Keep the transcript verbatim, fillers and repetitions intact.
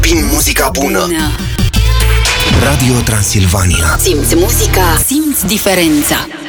prin muzica bună. bună. Radio Transilvania. Simți muzica, simți diferența.